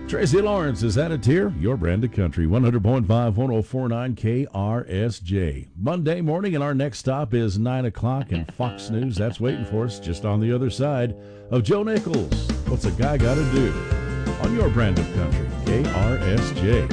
Tracy Lawrence is at it here. Your brand of country, 100.5, 1049 KRSJ. Monday morning, and our next stop is 9 o'clock, and Fox News, that's waiting for us just on the other side of Joe Nichols. What's a guy got to do? On your brand of country, KRSJ.